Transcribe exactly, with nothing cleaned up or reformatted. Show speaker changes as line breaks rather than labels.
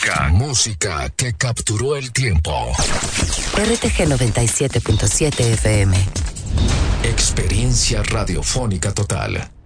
Música. Música que capturó el tiempo.
R T G noventa y siete punto siete F M.
Experiencia radiofónica total.